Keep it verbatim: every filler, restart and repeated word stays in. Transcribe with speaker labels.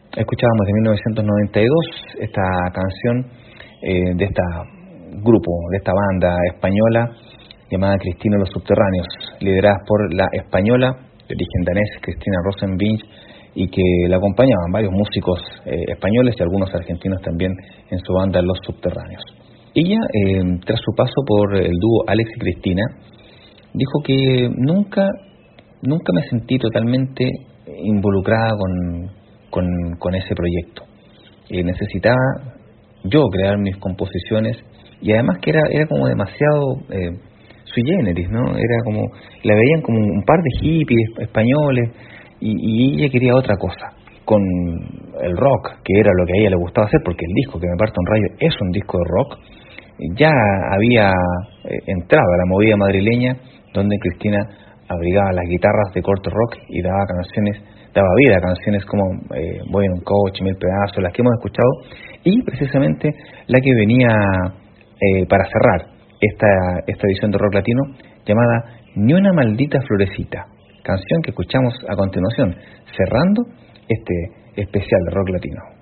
Speaker 1: Escuchábamos de mil novecientos noventa y dos esta canción eh, de este grupo, de esta banda española llamada Cristina y los Subterráneos, lideradas por la española de origen danés Cristina Rosenvinge, y que la acompañaban varios músicos eh, españoles y algunos argentinos también en su banda Los Subterráneos. Ella, eh, tras su paso por el dúo Alex y Cristina, dijo que nunca, nunca me sentí totalmente involucrada con, con, con ese proyecto. Eh, necesitaba yo crear mis composiciones, y además que era, era como demasiado eh, sui generis, ¿no? Era como, la veían como un par de hippies españoles, y, y ella quería otra cosa, con el rock, que era lo que a ella le gustaba hacer, porque el disco Que me parta un rayo es un disco de rock. Ya había eh, entrado a la movida madrileña, donde Cristina abrigaba las guitarras de corte rock y daba canciones, daba vida a canciones como eh, Voy en un coche, Mil pedazos, las que hemos escuchado, y precisamente la que venía eh, para cerrar esta, esta edición de rock latino, llamada Ni una maldita florecita, canción que escuchamos a continuación, cerrando este especial de rock latino.